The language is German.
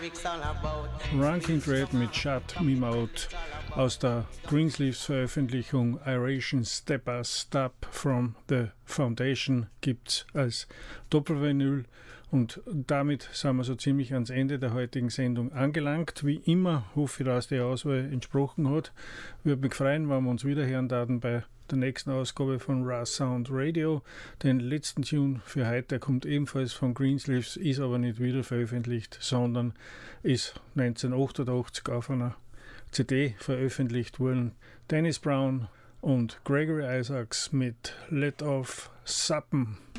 Ranking Dread mit Shut Me Out aus der Greensleeves Veröffentlichung Iration Step from the Foundation gibt's als Doppelvinyl. Und damit sind wir so ziemlich ans Ende der heutigen Sendung angelangt. Wie immer hoffe ich, dass die Auswahl entsprochen hat. Würde mich freuen, wenn wir uns wieder hören würden bei der nächsten Ausgabe von Raw Sound Radio. Den letzten Tune für heute kommt ebenfalls von Greensleeves, ist aber nicht wieder veröffentlicht, sondern ist 1988 auf einer CD veröffentlicht worden. Dennis Brown und Gregory Isaacs mit Let Off Suppen.